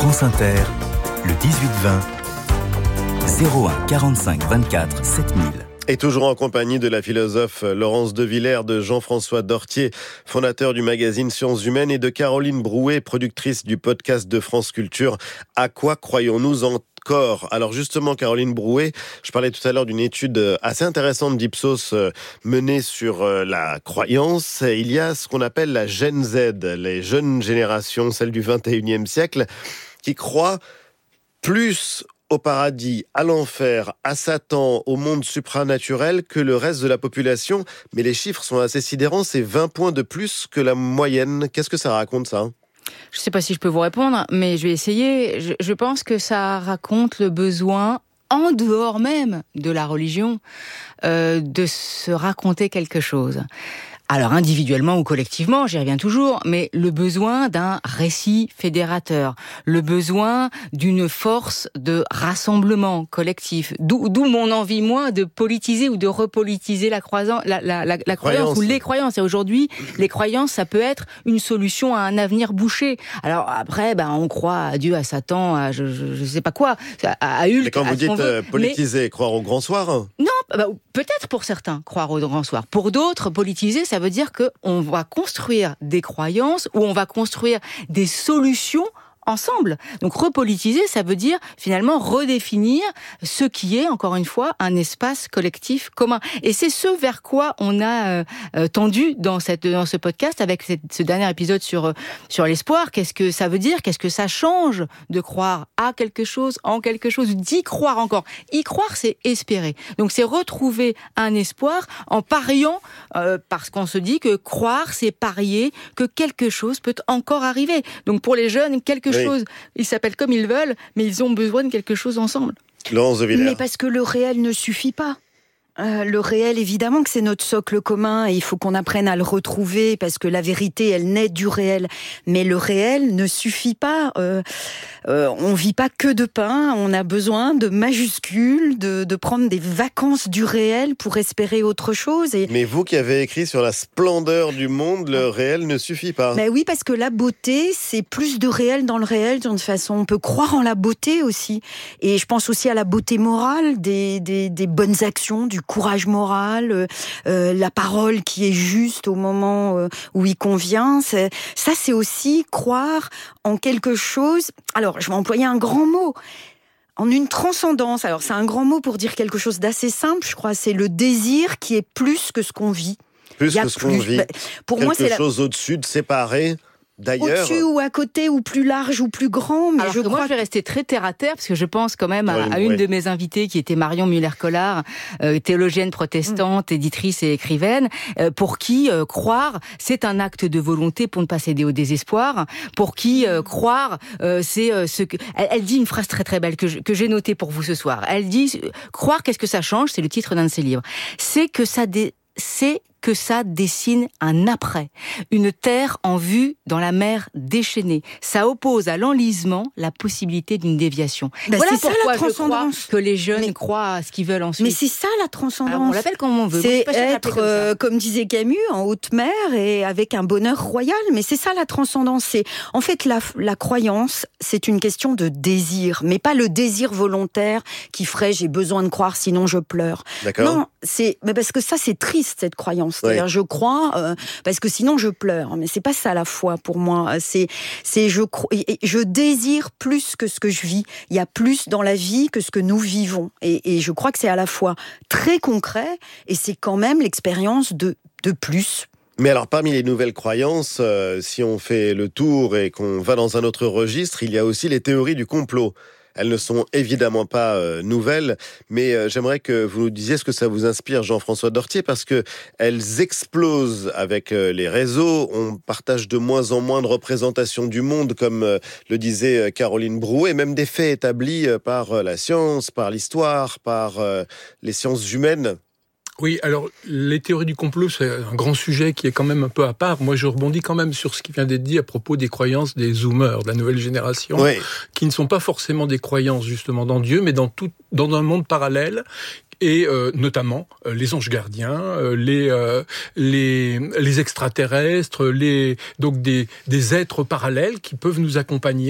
France Inter, le 18-20, 01 45 24 7000. Et toujours en compagnie de la philosophe Laurence De Villers, de Jean-François Dortier, fondateur du magazine Sciences Humaines, et de Caroline Brouet, productrice du podcast de France Culture. À quoi croyons-nous encore ? Alors justement, Caroline Brouet, je parlais tout à l'heure d'une étude assez intéressante d'Ipsos menée sur la croyance. Il y a ce qu'on appelle la Gen Z, les jeunes générations, celles du 21e siècle, qui croient plus au paradis, à l'enfer, à Satan, au monde supranaturel que le reste de la population. Mais les chiffres sont assez sidérants, c'est 20 points de plus que la moyenne. Qu'est-ce que ça raconte, ça ? Je ne sais pas si je peux vous répondre, mais je vais essayer. Je pense que ça raconte le besoin, en dehors même de la religion, de se raconter quelque chose. Alors individuellement ou collectivement, j'y reviens toujours, mais le besoin d'un récit fédérateur, le besoin d'une force de rassemblement collectif, d'où mon envie, moi, de politiser ou de repolitiser la croyance ou les croyances. Et aujourd'hui, les croyances, ça peut être une solution à un avenir bouché. Alors après, on croit à Dieu, à Satan, à je sais pas quoi, à Hulk. Mais quand vous dites politiser, croire au grand soir ? Non, peut-être pour certains, croire au grand soir. Pour d'autres, politiser, ça veut dire qu'on va construire des croyances ou on va construire des solutions ensemble. Donc repolitiser, ça veut dire finalement redéfinir ce qui est, encore une fois, un espace collectif commun. Et c'est ce vers quoi on a tendu dans ce podcast avec ce dernier épisode sur l'espoir. Qu'est-ce que ça veut dire ? Qu'est-ce que ça change de croire à quelque chose, en quelque chose, d'y croire encore ? Y croire, c'est espérer. Donc c'est retrouver un espoir en pariant, parce qu'on se dit que croire, c'est parier que quelque chose peut encore arriver. Donc pour les jeunes, chose. Ils s'appellent comme ils veulent, mais ils ont besoin de quelque chose ensemble. Laurence De Villers. Mais parce que le réel ne suffit pas. Le réel, évidemment que c'est notre socle commun et il faut qu'on apprenne à le retrouver parce que la vérité, elle naît du réel. Mais le réel ne suffit pas. On vit pas que de pain. On a besoin de majuscules, de prendre des vacances du réel pour espérer autre chose. Mais vous qui avez écrit sur la splendeur du monde, le réel ne suffit pas. Mais oui, parce que la beauté, c'est plus de réel dans le réel d'une façon. On peut croire en la beauté aussi. Et je pense aussi à la beauté morale des bonnes actions, du courage moral, la parole qui est juste au moment où il convient. Ça, c'est aussi croire en quelque chose. Alors, je vais employer un grand mot. En une transcendance. Alors, c'est un grand mot pour dire quelque chose d'assez simple, je crois. C'est le désir qui est plus que ce qu'on vit. Plus que ce qu'on vit. Pour quelque moi, c'est chose au-dessus de séparé. D'ailleurs, au-dessus ou à côté ou plus large ou plus grand, mais alors moi je vais rester très terre à terre parce que je pense quand même à une de mes invitées qui était Marion Muller-Collard, théologienne protestante, éditrice et écrivaine, pour qui croire c'est un acte de volonté pour ne pas céder au désespoir, pour qui croire c'est ce que elle dit une phrase très très belle que j'ai notée pour vous ce soir. Elle dit croire qu'est-ce que ça change, c'est le titre d'un de ses livres. C'est que ça dessine un après, une terre en vue dans la mer déchaînée. Ça oppose à l'enlisement la possibilité d'une déviation. Voilà c'est pourquoi ça, la transcendance. je crois que les jeunes croient à ce qu'ils veulent ensuite. Mais c'est ça la transcendance. Alors, on l'appelle comme on veut. C'est être, comme disait Camus, en haute mer et avec un bonheur royal. Mais c'est ça la transcendance. C'est en fait la croyance, c'est une question de désir, mais pas le désir volontaire qui ferait j'ai besoin de croire sinon je pleure. D'accord. Non, mais parce que ça c'est triste cette croyance. C'est-à-dire je crois parce que sinon je pleure. Mais c'est pas ça la foi pour moi. C'est je désire plus que ce que je vis. Il y a plus dans la vie que ce que nous vivons. Et je crois que c'est à la fois très concret et c'est quand même l'expérience de plus. Mais alors, parmi les nouvelles croyances, si on fait le tour et qu'on va dans un autre registre, il y a aussi les théories du complot. Elles ne sont évidemment pas nouvelles, mais j'aimerais que vous nous disiez ce que ça vous inspire, Jean-François Dortier, parce que elles explosent avec les réseaux. On partage de moins en moins de représentations du monde, comme le disait Caroline Brouet, même des faits établis par la science, par l'histoire, par les sciences humaines. Oui, alors les théories du complot, c'est un grand sujet qui est quand même un peu à part. Moi, je rebondis quand même sur ce qui vient d'être dit à propos des croyances des zoomers, de la nouvelle génération, oui, qui ne sont pas forcément des croyances justement dans Dieu, mais dans un monde parallèle. Et notamment les anges gardiens, les extraterrestres, donc des êtres parallèles qui peuvent nous accompagner